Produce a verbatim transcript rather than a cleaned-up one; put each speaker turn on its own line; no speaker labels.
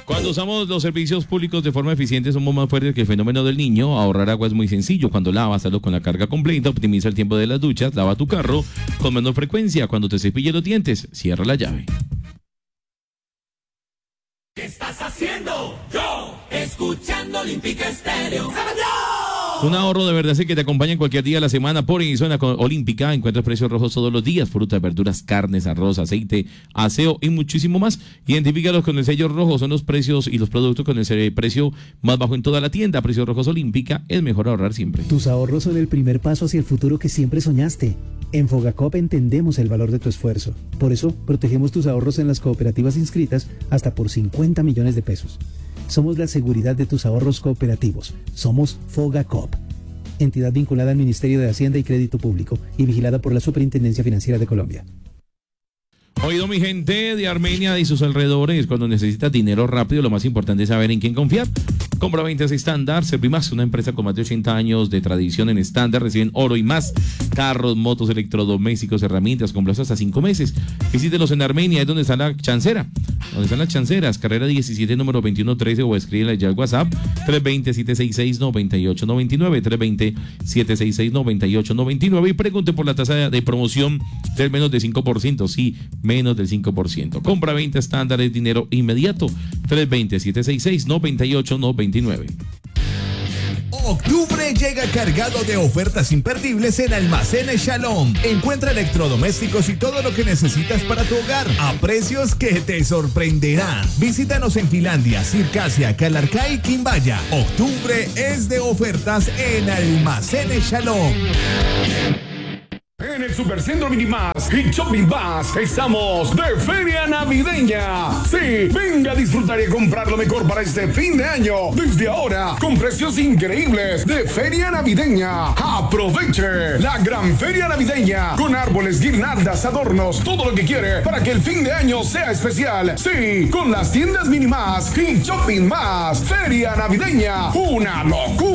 Cuando usamos los servicios públicos de forma eficiente somos más fuertes que el fenómeno del niño. Ahorrar agua es muy sencillo. Cuando lavas, hazlo con la carga completa, optimiza el tiempo de las duchas, lava tu carro con menor frecuencia. Cuando te cepilles los dientes, cierra la llave.
¿Qué estás haciendo? Yo, escuchando Olímpica Estéreo.
Un ahorro de verdad, así que te acompaña en cualquier día de la semana por en Zona Olímpica. Encuentras precios rojos todos los días, frutas, verduras, carnes, arroz, aceite, aseo y muchísimo más. Identifícalos con el sello rojo, son los precios y los productos con el precio más bajo en toda la tienda. Precios rojos Olímpica, es mejor ahorrar siempre.
Tus ahorros son el primer paso hacia el futuro que siempre soñaste. En Fogacop entendemos el valor de tu esfuerzo. Por eso, protegemos tus ahorros en las cooperativas inscritas hasta por cincuenta millones de pesos. Somos la seguridad de tus ahorros cooperativos. Somos Fogacop. Entidad vinculada al Ministerio de Hacienda y Crédito Público y vigilada por la Superintendencia Financiera de Colombia.
Oído, mi gente de Armenia y sus alrededores, cuando necesitas dinero rápido, lo más importante es saber en quién confiar. Compra ventas estándar, Servimax, una empresa con más de ochenta años de tradición en estándar, reciben oro y más, carros, motos, electrodomésticos, herramientas, con plazo hasta cinco meses. Visítelos en Armenia, es donde está la chancera, donde están las chanceras, carrera diecisiete, número veintiuno trece, o escríbele ya al WhatsApp, tres dos cero, siete seis seis, nueve ocho nueve nueve, tres dos cero, siete seis seis, nueve ocho nueve nueve, y pregunte por la tasa de promoción del menos del cinco por ciento, sí, menos del cinco por ciento. Compra venta estándar es dinero inmediato, tres dos cero, siete seis seis, nueve ocho nueve nueve.
Octubre llega cargado de ofertas imperdibles en Almacenes Shalom. Encuentra electrodomésticos y todo lo que necesitas para tu hogar a precios que te sorprenderán. Visítanos en Finlandia, Circasia, Calarcá y Quimbaya. Octubre es de ofertas en Almacenes Shalom.
En el Supercentro Minimás y Shopping Más estamos de feria navideña. Sí, venga a disfrutar y a comprar lo mejor para este fin de año. Desde ahora, con precios increíbles de feria navideña. Aproveche la gran feria navideña con árboles, guirnaldas, adornos, todo lo que quiere para que el fin de año sea especial. Sí, con las tiendas Minimás y Shopping Más. Feria navideña, una locura.